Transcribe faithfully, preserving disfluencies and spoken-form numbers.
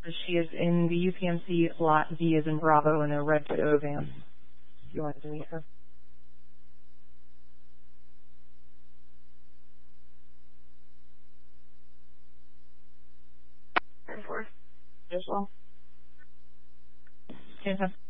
She is in the U P M C lot V as in Bravo in a red Toyota van. If you wanted to meet her. As well.